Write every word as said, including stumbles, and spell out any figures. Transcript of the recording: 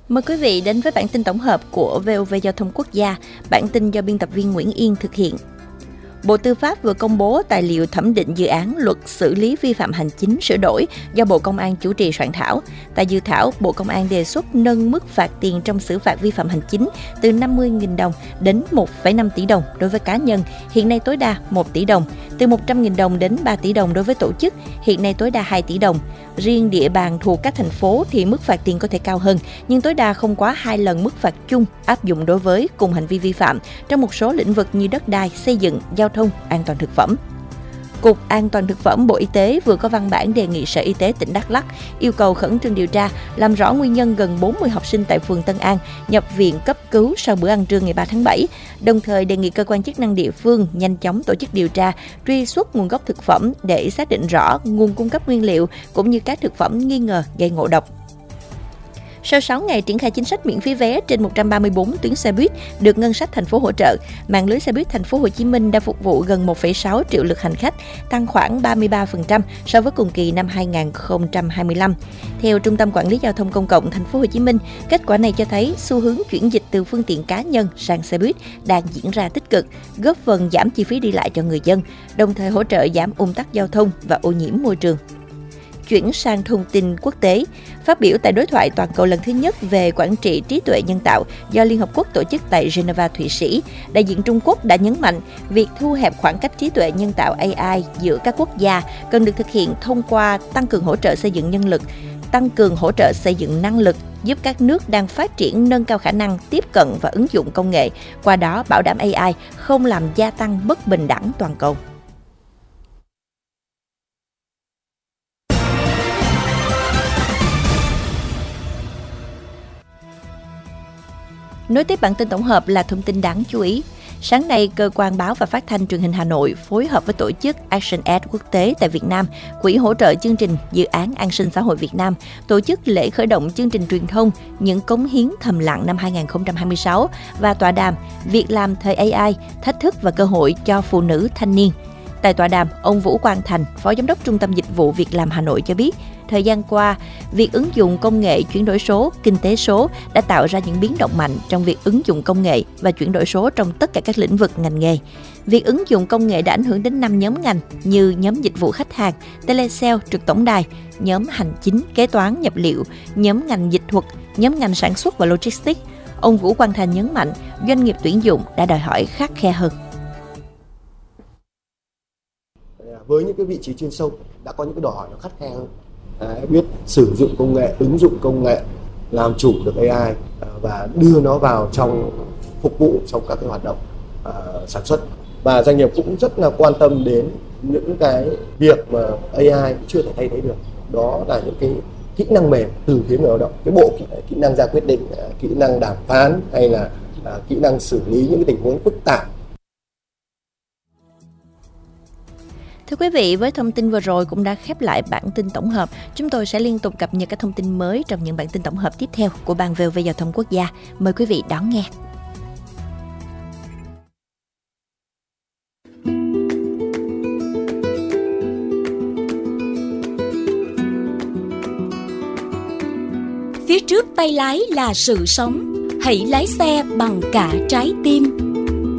Mời quý vị đến với bản tin tổng hợp của vê o vê Giao thông Quốc gia. Bản tin do biên tập viên Nguyễn Yên thực hiện. Bộ Tư pháp vừa công bố tài liệu thẩm định dự án luật xử lý vi phạm hành chính sửa đổi do Bộ Công an chủ trì soạn thảo. Tại dự thảo, Bộ Công an đề xuất nâng mức phạt tiền trong xử phạt vi phạm hành chính từ năm mươi nghìn đồng đến một phẩy năm tỷ đồng đối với cá nhân, hiện nay tối đa một tỷ đồng, từ một trăm nghìn đồng đến ba tỷ đồng đối với tổ chức, hiện nay tối đa hai tỷ đồng. Riêng địa bàn thuộc các thành phố thì mức phạt tiền có thể cao hơn, nhưng tối đa không quá hai lần mức phạt chung áp dụng đối với cùng hành vi vi phạm trong một số lĩnh vực như đất đai, xây dựng, giao thông, an toàn thực phẩm. Cục An toàn thực phẩm Bộ Y tế vừa có văn bản đề nghị Sở Y tế tỉnh Đắk Lắk yêu cầu khẩn trương điều tra, làm rõ nguyên nhân gần bốn mươi học sinh tại phường Tân An nhập viện cấp cứu sau bữa ăn trưa ngày ba tháng bảy, đồng thời đề nghị cơ quan chức năng địa phương nhanh chóng tổ chức điều tra, truy xuất nguồn gốc thực phẩm để xác định rõ nguồn cung cấp nguyên liệu cũng như các thực phẩm nghi ngờ gây ngộ độc. Sau sáu ngày triển khai chính sách miễn phí vé trên một trăm ba mươi tư tuyến xe buýt được ngân sách thành phố hỗ trợ, mạng lưới xe buýt thành phố Hồ Chí Minh đã phục vụ gần một phẩy sáu triệu lượt hành khách, tăng khoảng ba mươi ba phần trăm so với cùng kỳ năm hai nghìn không trăm hai mươi lăm. Theo Trung tâm Quản lý Giao thông Công cộng thành phố Hồ Chí Minh, kết quả này cho thấy xu hướng chuyển dịch từ phương tiện cá nhân sang xe buýt đang diễn ra tích cực, góp phần giảm chi phí đi lại cho người dân, đồng thời hỗ trợ giảm ùn tắc giao thông và ô nhiễm môi trường. Chuyển sang thông tin quốc tế, phát biểu tại đối thoại toàn cầu lần thứ nhất về quản trị trí tuệ nhân tạo do Liên Hợp Quốc tổ chức tại Geneva, Thụy Sĩ, đại diện Trung Quốc đã nhấn mạnh việc thu hẹp khoảng cách trí tuệ nhân tạo a i giữa các quốc gia cần được thực hiện thông qua tăng cường hỗ trợ xây dựng nhân lực, tăng cường hỗ trợ xây dựng năng lực, giúp các nước đang phát triển nâng cao khả năng tiếp cận và ứng dụng công nghệ, qua đó bảo đảm a i không làm gia tăng bất bình đẳng toàn cầu. Nối tiếp bản tin tổng hợp là thông tin đáng chú ý. Sáng nay, Cơ quan Báo và Phát thanh Truyền hình Hà Nội phối hợp với tổ chức ActionAid quốc tế tại Việt Nam, Quỹ hỗ trợ chương trình Dự án An sinh xã hội Việt Nam, tổ chức lễ khởi động chương trình truyền thông Những cống hiến thầm lặng năm hai nghìn không trăm hai mươi sáu và tọa đàm Việc làm thời a i, thách thức và cơ hội cho phụ nữ thanh niên. Tại tọa đàm, ông Vũ Quang Thành, Phó Giám đốc Trung tâm Dịch vụ Việc làm Hà Nội cho biết, thời gian qua, việc ứng dụng công nghệ chuyển đổi số, kinh tế số đã tạo ra những biến động mạnh trong việc ứng dụng công nghệ và chuyển đổi số trong tất cả các lĩnh vực ngành nghề. Việc ứng dụng công nghệ đã ảnh hưởng đến năm nhóm ngành như nhóm dịch vụ khách hàng, telesale, trực tổng đài, nhóm hành chính, kế toán, nhập liệu, nhóm ngành dịch thuật, nhóm ngành sản xuất và logistics. Ông Vũ Quang Thành nhấn mạnh, doanh nghiệp tuyển dụng đã đòi hỏi khắt khe hơn. Với những cái vị trí chuyên sâu đã có những cái đòi hỏi nó khắt khe hơn. Đấy, biết sử dụng công nghệ, ứng dụng công nghệ, làm chủ được a i và đưa nó vào trong phục vụ trong các cái hoạt động uh, sản xuất. Và doanh nghiệp cũng rất là quan tâm đến những cái việc mà a i chưa thể thay thế được. Đó là những cái kỹ năng mềm từ phía người lao động, cái bộ kỹ, kỹ năng ra quyết định, kỹ năng đàm phán hay là uh, kỹ năng xử lý những cái tình huống phức tạp. Thưa quý vị, với thông tin vừa rồi cũng đã khép lại bản tin tổng hợp. Chúng tôi sẽ liên tục cập nhật các thông tin mới trong những bản tin tổng hợp tiếp theo của Ban vê o vê Giao thông Quốc gia. Mời quý vị đón nghe. Phía trước tay lái là sự sống, hãy lái xe bằng cả trái tim.